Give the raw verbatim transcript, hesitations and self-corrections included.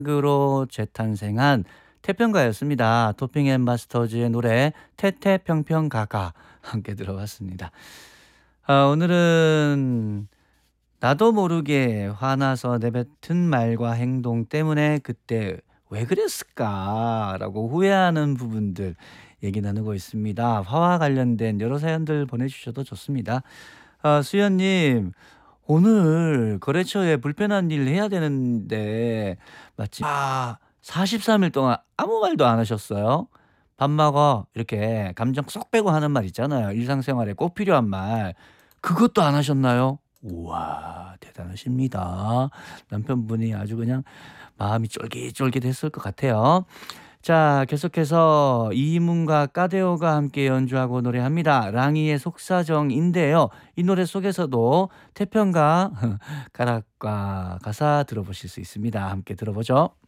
으로 재탄생한 태평가였습니다. 토핑앤마스터즈의 노래 태태평평가가 함께 들어봤습니다. 아 오늘은 나도 모르게 화나서 내뱉은 말과 행동 때문에 '그때 왜 그랬을까?'라고 후회하는 부분들 얘기 나누고 있습니다. 화와 관련된 여러 사연들 보내주셔도 좋습니다. 아 수연님 오늘 거래처에 불편한 일 해야 되는데 마침 아 사십삼 일 동안 아무 말도 안 하셨어요. "밥 먹어." 이렇게 감정 쏙 빼고 하는 말 있잖아요. 일상생활에 꼭 필요한 말. 그것도 안 하셨나요? 우와 대단하십니다. 남편분이 아주 그냥 마음이 쫄깃쫄깃했을 것 같아요. 자 계속해서 이문과 까데오가 함께 연주하고 노래합니다. 랑이의 속사정인데요. 이 노래 속에서도 태평가 가락과 가사 들어보실 수 있습니다. 함께 들어보죠.